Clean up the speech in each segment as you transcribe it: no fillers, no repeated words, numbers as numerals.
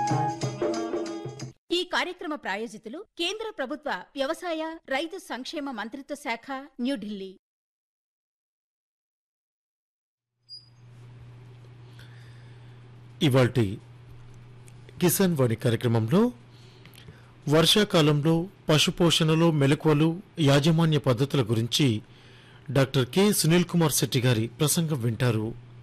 ఈ కార్యక్రమ ప్రాయోజితులు కేంద్ర ప్రభుత్వ వ్యవసాయ రైతు సంక్షేమ మంత్రిత్వ శాఖ, న్యూఢిల్లీ. ఇవాల్టి కిసాన్ వాణి కార్యక్రమంలో వర్షాకాలంలో పశుపోషణలో మెలకువలు, యాజమాన్య పద్ధతుల గురించి డాక్టర్ కె సునీల్ కుమార్ శెట్టి గారి ప్రసంగం వింటారు.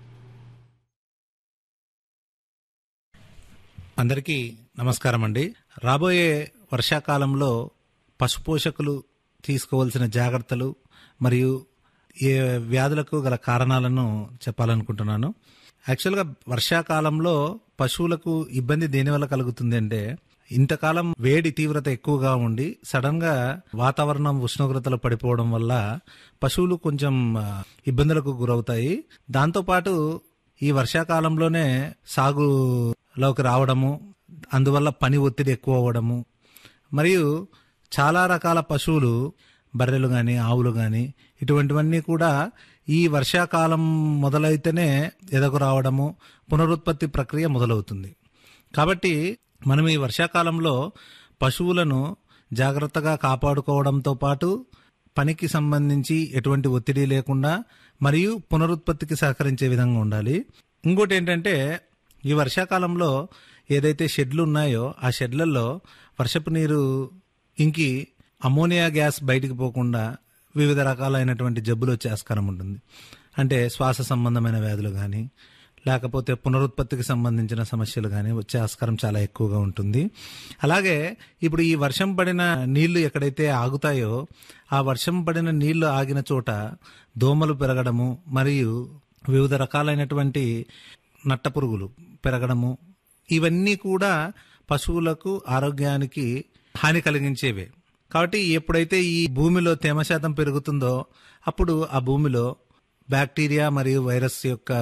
అందరికీ నమస్కారం అండి. రాబోయే వర్షాకాలంలో పశుపోషకులు తీసుకోవాల్సిన జాగ్రత్తలు మరియు ఏ వ్యాధులకు గల కారణాలను చెప్పాలనుకుంటున్నాను. యాక్చువల్గా వర్షాకాలంలో పశువులకు ఇబ్బంది దేనివల్ల కలుగుతుంది అంటే, ఇంతకాలం వేడి తీవ్రత ఎక్కువగా ఉండి సడన్ గా వాతావరణం ఉష్ణోగ్రతలు పడిపోవడం వల్ల పశువులు కొంచెం ఇబ్బందులకు గురవుతాయి. దాంతోపాటు ఈ వర్షాకాలంలోనే సాగులోకి రావడము, అందువల్ల పని ఒత్తిడి ఎక్కువ అవ్వడము, మరియు చాలా రకాల పశువులు, బర్రెలు కానీ ఆవులు కానీ ఇటువంటివన్నీ కూడా ఈ వర్షాకాలం మొదలైతేనే ఎదకు రావడము, పునరుత్పత్తి ప్రక్రియ మొదలవుతుంది. కాబట్టి మనం ఈ వర్షాకాలంలో పశువులను జాగ్రత్తగా కాపాడుకోవడంతో పాటు పనికి సంబంధించి ఎటువంటి ఒత్తిడి లేకుండా మరియు పునరుత్పత్తికి సహకరించే విధంగా ఉండాలి. ఇంకోటి ఏంటంటే, ఈ వర్షాకాలంలో ఏదైతే షెడ్లు ఉన్నాయో ఆ షెడ్లలో వర్షపు నీరు ఇంకి అమోనియా గ్యాస్ బయటికి పోకుండా వివిధ రకాలైనటువంటి జబ్బులు వచ్చే ఆస్కారం ఉంటుంది. అంటే శ్వాస సంబంధమైన వ్యాధులు కానీ లేకపోతే పునరుత్పత్తికి సంబంధించిన సమస్యలు కానీ వచ్చే ఆస్కారం చాలా ఎక్కువగా ఉంటుంది. అలాగే ఇప్పుడు ఈ వర్షం పడిన నీళ్లు ఎక్కడైతే ఆగుతాయో ఆ వర్షం పడిన నీళ్లు ఆగిన చోట దోమలు పెరగడము మరియు వివిధ రకాలైనటువంటి నట్టపురుగులు పెరగడము, ఇవన్నీ కూడా పశువులకు ఆరోగ్యానికి హాని కలిగించేవే. కాబట్టి ఎప్పుడైతే ఈ భూమిలో తేమ శాతం పెరుగుతుందో అప్పుడు ఆ భూమిలో బ్యాక్టీరియా మరియు వైరస్ యొక్క